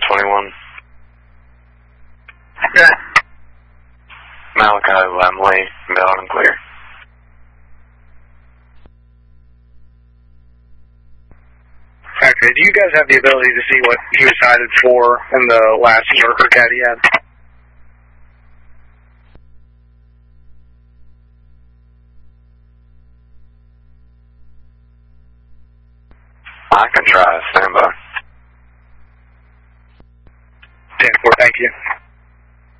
21. Okay. Malachi Lemley, valid and clear. Okay, do you guys have the ability to see what he was cited for in the last worker cat he had? I can try. Stand by. 10-4, thank you.